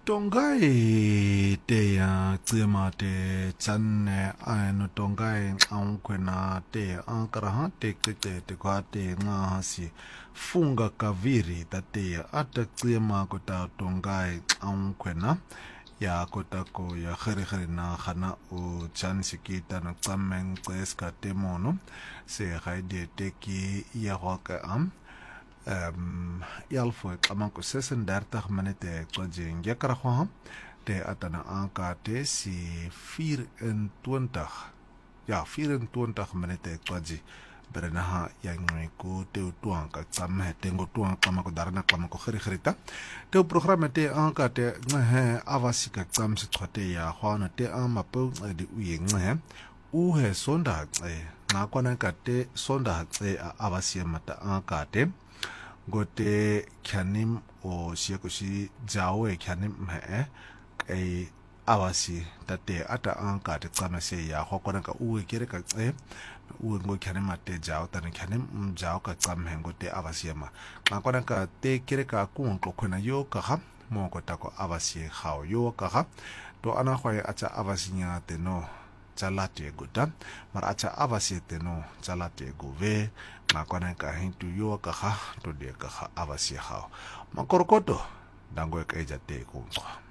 Tongai te tsima te channe no tongai ang kwena te ankaraha te kite te kwa te nga si funga kaviri ta te ata tsima ko ta tongai ang kwena ya kota ko ya khere na khana o chan sikita na tsameng tseska te mono se haide te ki ya hoka yalfo kamanko 36 minute kwa jenge karakhwa te atana anka te si 24 minute kwa ji berenaha yang ko te tuang ka tsamme te ngo tuang kamako darana kamako khirita te program te anka te nge avasika tsam se tsote ya khwana te amapo di uye nge u he sonda na kwana ka te sonda avasia mata anka te gote kyanim o siyakushi jawe kyanim he awasi tate ata anka te tsama se ya hokona ka uwe kere ka uwe ngo kyanim ate jaw tane kyanim jaw ka tsam he gote awasi ma ngakona ka te kere ka kuon kokona yo ka ha mo ko tako awasi khao yo ka ha to ana khoy acha awasi nya te no chalate guda mar acha avasi te no chalate gove makona ka hintu yo ka ha to de ka avasi ha makorokoto dango ka ejate ko